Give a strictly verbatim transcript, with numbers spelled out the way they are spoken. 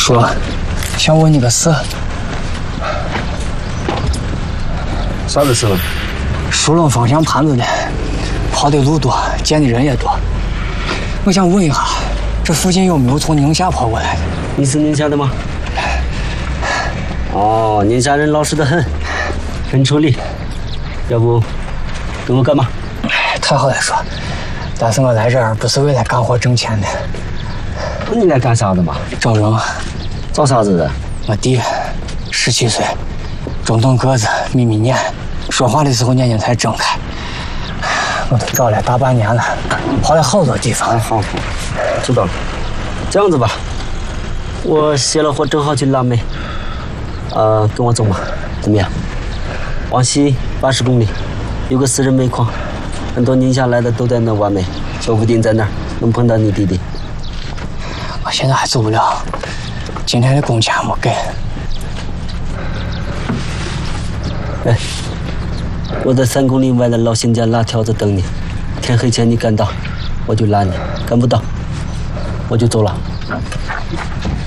说，想问你个事。 啥子事了？ 疏冷方向盘子的，跑的路多，见的人也多。我想问一下，这附近有没有从宁夏跑过来的？ 你是宁夏的吗？哦，宁夏人老实得很，很处理。要不跟我干嘛？ 太好了说，但是我来这儿不是为了干活挣钱的。 那你来干啥的嘛？ 找人。 找啥子的？ 我弟，十七岁，中等个子，眯眯眼，说话的时候眼睛才睁开。我都找了大半年了，跑了好多地方。 哎，好，好，知道了。这样子吧，我卸了货正好去腊梅，呃，跟我走嘛，怎么样？往西八十公里，有个私人煤矿，很多宁夏来的都在那挖煤，说不定在那儿能碰到你弟弟。 我现在还走不了，今天的工钱没给。 哎，我在三公里外的老辛家拉条子等你，天黑前你赶到，我就拉你；赶不到，我就走了。